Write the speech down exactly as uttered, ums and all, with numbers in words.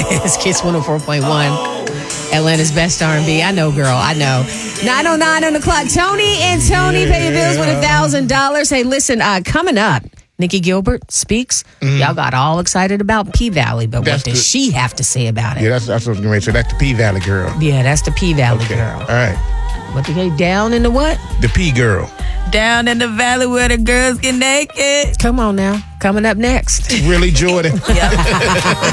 It's Kiss one oh four point one. Atlanta's best R and B. I know, girl. I know. nine oh nine on the clock. Tony and Tony yeah. pay your bills with one thousand dollars. Hey, listen, uh, coming up, Nikki Gilbert speaks. Mm. Y'all got all excited about P-Valley, but that's what does the, she have to say about it? Yeah, that's, that's what I was going to say. That's the P-Valley girl. Yeah, that's the P-Valley okay. girl. All right. What the heck? Down in the what? The P girl. Down in the valley where the girls get naked. Come on now. Coming up next. Really, Jordan? Yeah.